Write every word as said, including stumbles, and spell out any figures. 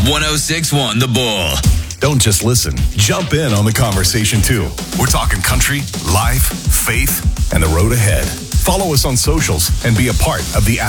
one oh six point one The Bull. Don't just listen. Jump in on the conversation, too. We're talking country, life, faith, and the road ahead. Follow us on socials and be a part of the